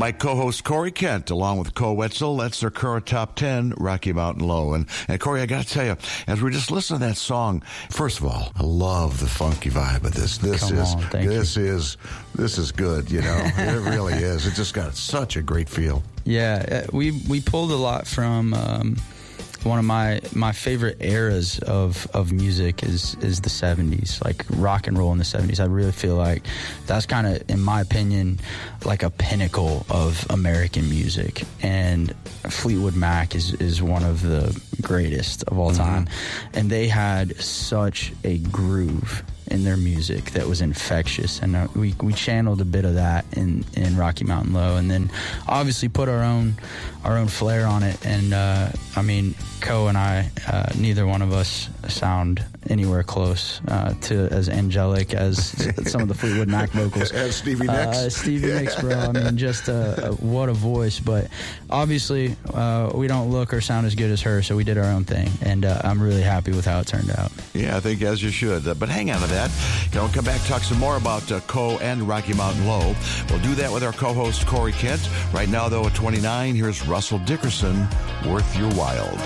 my co-host Corey Kent, along with Cole Wetzel. That's their current top 10, Rocky Mountain Low. And Corey, I got to tell you, as we just listened to that song, first of all, I love the funky vibe of this. This is good, you know. It really is. It just got such a great feel. Yeah, we pulled a lot from one of my favorite eras of music is the 70s, like rock and roll in the 70s. I really feel like that's kind of, in my opinion, like a pinnacle of American music. And Fleetwood Mac is one of the greatest of all time. And they had such a groove in their music that was infectious, and we channeled a bit of that in Rocky Mountain Low, and then obviously put our own flair on it. And I mean, Co and I, neither one of us sound anywhere close to as angelic as some of the Fleetwood Mac vocals. As Stevie Nicks. Stevie Nicks, bro. I mean, just what a voice. But obviously, we don't look or sound as good as her, so we did our own thing, and I'm really happy with how it turned out. Yeah, I think as you should. But hang on to that. We'll come back, talk some more about Co and Rocky Mountain Low. We'll do that with our co-host Corey Kent. Right now, though, at 29, here's Russell Dickerson, Worth Your While.